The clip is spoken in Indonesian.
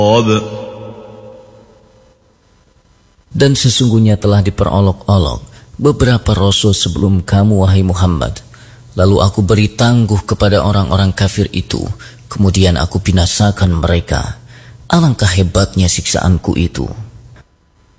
Dan sesungguhnya telah diperolok-olok beberapa rasul sebelum kamu, wahai Muhammad. Lalu aku beri tangguh kepada orang-orang kafir itu, kemudian aku binasakan mereka. Alangkah hebatnya siksaanku itu.